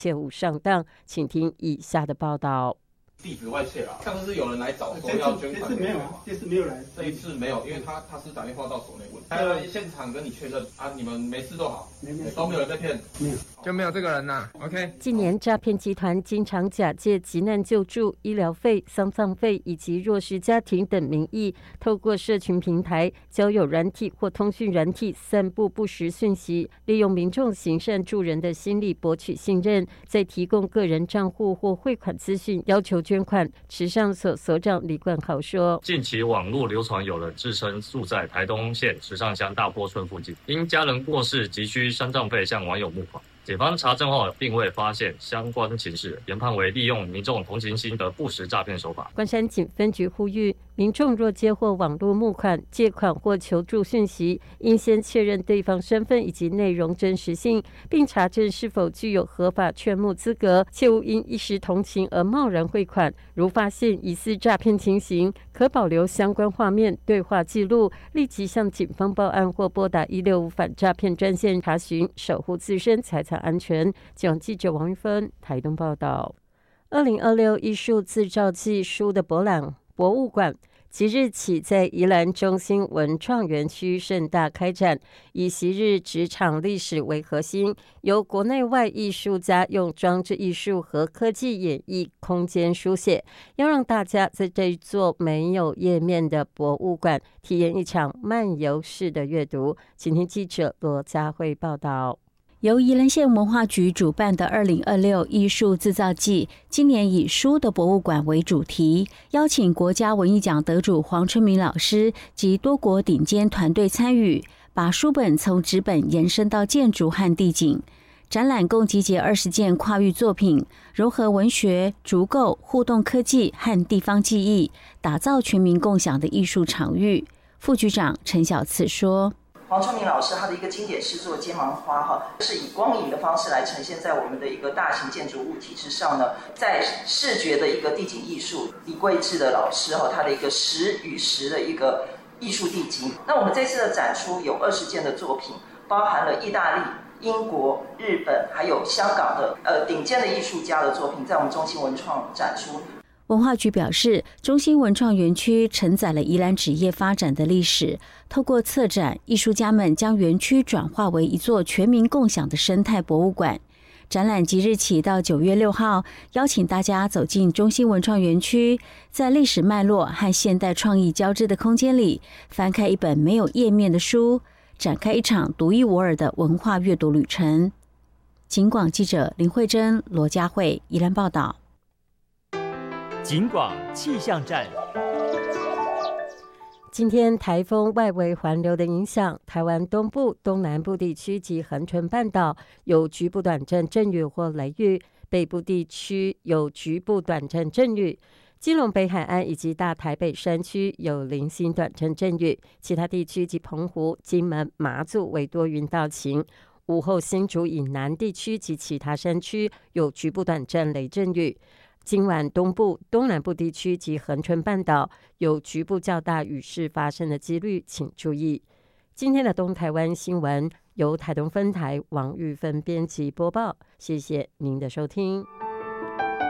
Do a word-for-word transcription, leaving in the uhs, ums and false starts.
切勿上当，请听以下的报道。 地址外泄了，上次是有人来找说要捐款， 这次没有啊，这次没有来， 这一次没有，因为他他是打电话到所内问，他来现场跟你确认啊，你们没事都好，没没都没有人被骗， 没有就没有这个人呐、啊。OK。 近年诈骗集团经常假借急难救助、医疗费、丧葬费以及弱势家庭等名义，透过社群平台、交友软体或通讯软体散布不实讯息，利用民众行善助人的心理博取信任，再提供个人账户或汇款资讯，要求捐款。池上所所长李冠豪说：“ 近期网络流传有人自称住在台东县池上乡大坡村附近，因家人过世急需丧葬费向网友募款。检方查证后，并未发现相关情事，研判为利用民众同情心的不实诈骗手法。” 关山警分局呼吁，民众若接获网络募款、借款或求助讯息，应先确认对方身份以及内容真实性，并查证是否具有合法劝募资格，切勿因一时同情而贸然汇款。如发现疑似诈骗情形，可保留相关画面、对话记录，立即向警方报案或拨打一六五反诈骗专线查询，守护自身财产安全。请记者王玉芬台东报道。二零二六艺术自造季书的博览博物馆即日起在宜兰中心文创园区盛大开展，以昔日职场历史为核心，由国内外艺术家用装置艺术和科技演绎空间书写，要让大家在这一座没有页面的博物馆体验一场漫游式的阅读。请听记者罗佳慧报道。 由宜兰县文化局主办的二零二六艺术制造季，今年以书的博物馆为主题，邀请国家文艺奖得主黄春明老师及多国顶尖团队参与，把书本从纸本延伸到建筑和地景。展览共集结二十件跨域作品，融合文学、竹构、互动科技和地方记忆，打造全民共享的艺术场域。副局长陈小慈说：“ 黄春明老师他的一个经典诗作《街芒花》哈，是以光影的方式来呈现在我们的一个大型建筑物体之上呢。在视觉的一个地景艺术，李桂智的老师哈，他的一个实与实的一个艺术地景。那我们这次的展出有二十件的作品，包含了意大利、英国、日本还有香港的呃顶尖的艺术家的作品，在我们中心文创展出。” 文化局表示，中心文创园区承载了宜兰纸业发展的历史，透过策展，艺术家们将园区转化为一座全民共享的生态博物馆。展览即日起到九月六号，邀请大家走进中心文创园区，在历史脉络和现代创意交织的空间里，翻开一本没有页面的书，展开一场独一无二的文化阅读旅程。警广记者林慧珍、罗佳慧宜兰报道。 警广气象站。 今天台风外围环流的影响，台湾东部、东南部地区及恒春半岛有局部短暂阵雨或雷雨，北部地区有局部短暂阵雨，基隆北海岸以及大台北山区有零星短暂阵雨，其他地区及澎湖、金门、马祖为多云到晴。午后新竹以南地区及其他山区有局部短暂雷阵雨。今晚东部、东南部地区及恒春半岛有局部较大雨势发生的几率，请注意。今天的东台湾新闻由台东分台王玉芬编辑播报，谢谢您的收听。